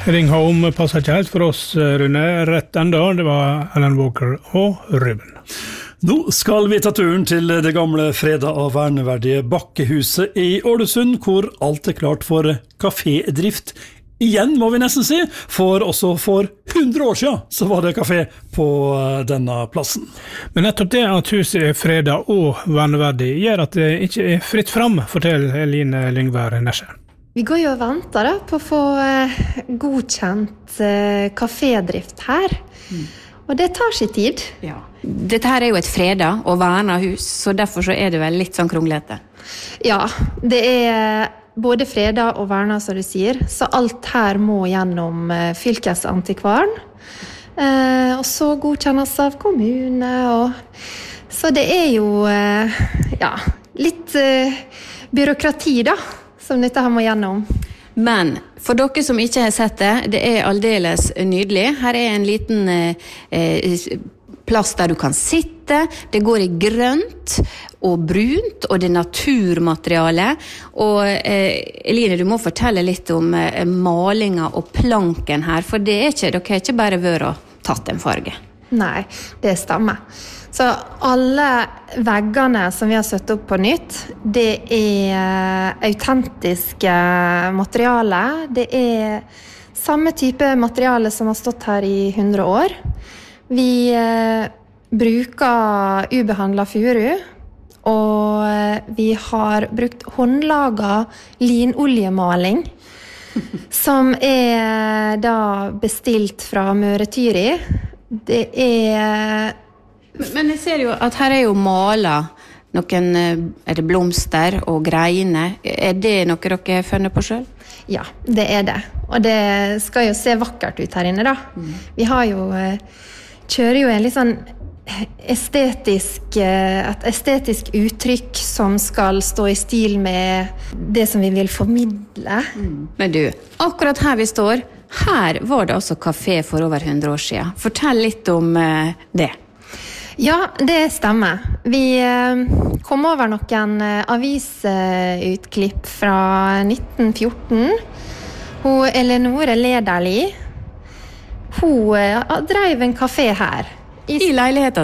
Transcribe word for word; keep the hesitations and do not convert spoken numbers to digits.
Ring Home passer ikke helt for oss, Rune. Rett enda, det var Alan Walker og Ruben. Nå skal vi ta turen til det gamle freda og verneverdige Bakkehuset i Ålesund, hvor alt er klart for kafédrift. Igjen må vi nesten si, for også for hundre år siden så var det kafé på denne plassen. Men nettopp det at huset er freda og verneverdig gjør at det ikke er fritt fram, forteller Eline Lyngvær Nesje. Vi går jo og venter da, på å få eh, godkjent eh, kafédrift her. Mm. Og det tar sin tid. Ja. Dette her er jo et freda og verna hus, så derfor så er det vel litt sånn kronglete. Ja, det er både freda og verna, som du sier. Så alt her må gjennom eh, fylkesantikvaren. Eh, og så godkjennes av kommune. Og... Så det er jo eh, ja, litt eh, byråkrati da, som dette her må gjennom. Men for dere som ikke har sett det, det er aldeles nydelig. Her er en liten eh, plass der du kan sitte. Det går i grønt og brunt, og det er naturmateriale. Og eh, Eline, du må fortelle litt om eh, malinga og planken her, for det er ikke, dere har ikke bare vært og tatt en farge. Nei, det stemmer. Så alle veggene som vi har satt opp på nytt, det er autentiske materiale. Det er samme type materiale som har stått her i hundre år. Vi eh, bruker ubehandlet furu, og vi har brukt håndlaget linoljemaling, som er da bestilt fra Møretyri. Det er... Men jeg ser jo at her er jo malet noen, er det blomster og greiner. Er det noe dere har funnet på selv? Ja, det er det. Og det skal jo se vakkert ut her inne da. Mm. Vi har jo, kjører jo en litt sånn estetisk, et estetisk uttrykk som skal stå i stil med det som vi vil formidle. Mm. Men du, akkurat her vi står, her var det også kafé for over hundre år siden. Fortell litt om uh, det. Ja, det stemmer. Vi uh, kom over noen uh, avisutklipp fra nitten fjorten. Hun Eleonore Lederli, hun uh, drev en kafé her. I, I leiligheten